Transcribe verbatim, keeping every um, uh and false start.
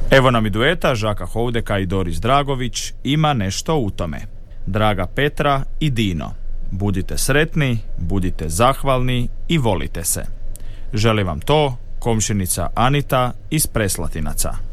Evo nam i dueta Žaka Houdeka i Doris Dragović, Ima nešto u tome. Draga Petra i Dino, budite sretni, budite zahvalni i volite se. Želim vam to, komšinica Anita iz Preslatinaca.